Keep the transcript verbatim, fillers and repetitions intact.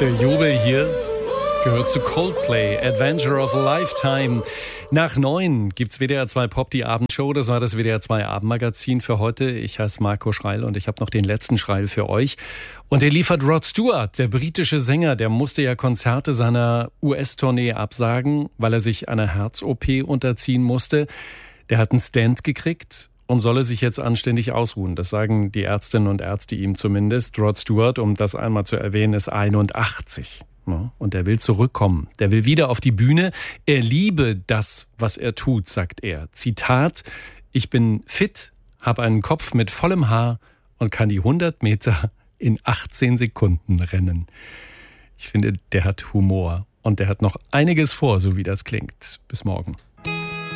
Der Jubel hier gehört zu Coldplay, Adventure of a Lifetime. Nach neun gibt's W D R zwei Pop, die Abendshow. Das war das W D R zwei Abendmagazin für heute. Ich heiße Marco Schreil und ich habe noch den letzten Schreil für euch. Und der liefert Rod Stewart, der britische Sänger. Der musste ja Konzerte seiner U S-Tournee absagen, weil er sich einer Herz-O P unterziehen musste. Der hat einen Stent gekriegt und solle sich jetzt anständig ausruhen. Das sagen die Ärztinnen und Ärzte ihm zumindest. Rod Stewart, um das einmal zu erwähnen, ist einundachtzig. Und er will zurückkommen. Der will wieder auf die Bühne. Er liebe das, was er tut, sagt er. Zitat: Ich bin fit, habe einen Kopf mit vollem Haar und kann die hundert Meter in achtzehn Sekunden rennen. Ich finde, der hat Humor und der hat noch einiges vor, so wie das klingt. Bis morgen.